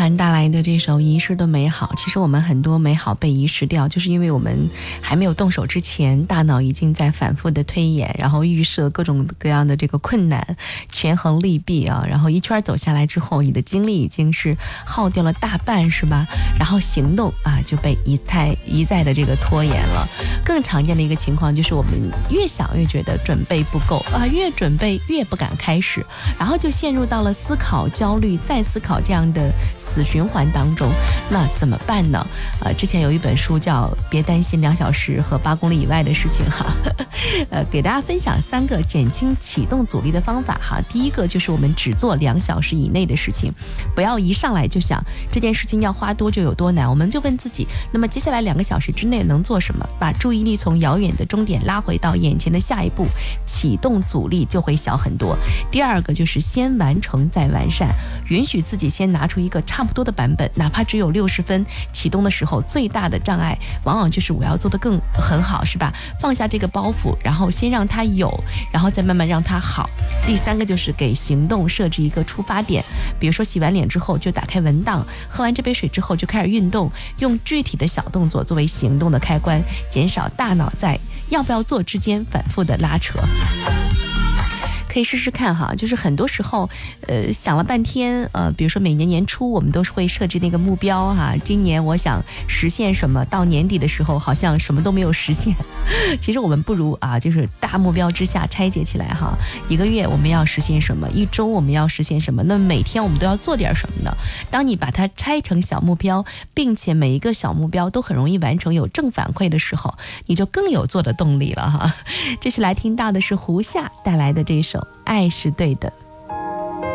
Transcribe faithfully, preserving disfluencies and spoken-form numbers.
涵带来的这首《遗失的美好》，其实我们很多美好被遗失掉，就是因为我们还没有动手之前，大脑已经在反复的推演，然后预设各种各样的这个困难，权衡利弊啊，然后一圈走下来之后，你的精力已经是耗掉了大半，是吧？然后行动啊就被一再一再的这个拖延了。更常见的一个情况就是我们越想越觉得准备不够啊，越准备越不敢开始，然后就陷入到了思考、焦虑、再思考这样的死循环当中。那怎么办呢？呃，之前有一本书叫《别担心两小时和八公里以外的事情》哈，呃，给大家分享三个减轻启动阻力的方法哈。第一个就是我们只做两小时以内的事情，不要一上来就想这件事情要花多久有多难，我们就问自己，那么接下来两个小时之内能做什么？把注意力从遥远的终点拉回到眼前的下一步，启动阻力就会小很多。第二个就是先完成再完善，允许自己先拿出一个差不多的版本，哪怕只有六十分，启动的时候最大的障碍往往就是我要做得更很好，是吧？放下这个包袱，然后先让它有，然后再慢慢让它好。第三个就是给行动设置一个出发点，比如说洗完脸之后就打开文档，喝完这杯水之后就开始运动，用具体的小动作作为行动的开关，减少大脑在要不要做之间反复的拉扯。可以试试看哈，就是很多时候，呃，想了半天，呃，比如说每年年初我们都是会设置那个目标哈，今年我想实现什么，到年底的时候好像什么都没有实现。其实我们不如啊，就是大目标之下拆解起来哈，一个月我们要实现什么，一周我们要实现什么，那每天我们都要做点什么呢？当你把它拆成小目标，并且每一个小目标都很容易完成，有正反馈的时候，你就更有做的动力了哈。这是来听到的是胡夏带来的这首《爱是对的》。